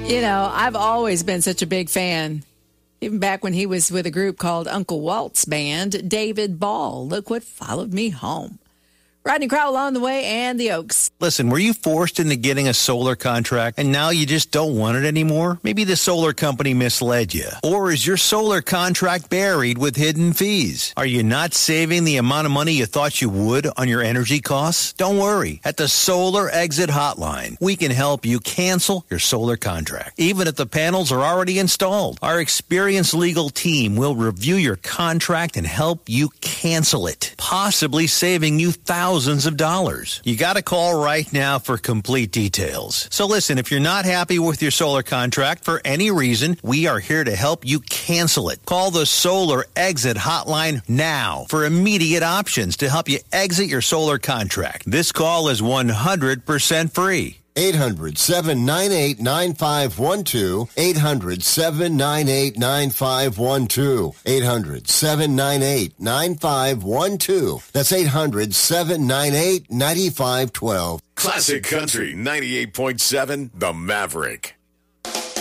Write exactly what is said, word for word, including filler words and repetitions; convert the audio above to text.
You know, I've always been such a big fan. Even back when he was with a group called Uncle Walt's Band, David Ball. Look what followed me home. Rodney Crowell on the way and the Oaks. Listen, were you forced into getting a solar contract and now you just don't want it anymore? Maybe the solar company misled you. Or is your solar contract buried with hidden fees? Are you not saving the amount of money you thought you would on your energy costs? Don't worry. At the Solar Exit Hotline, we can help you cancel your solar contract, even if the panels are already installed. Our experienced legal team will review your contract and help you cancel it, possibly saving you thousands Thousands of dollars. You got to call right now for complete details. So listen, if you're not happy with your solar contract for any reason, we are here to help you cancel it. Call the Solar Exit Hotline now for immediate options to help you exit your solar contract. This call is one hundred percent free. eight hundred, seven nine eight, nine five one two. eight hundred, seven nine eight, nine five one two. eight hundred, seven nine eight, nine five one two. That's eight hundred, seven nine eight, nine five one two. Classic Country ninety-eight point seven, The Maverick.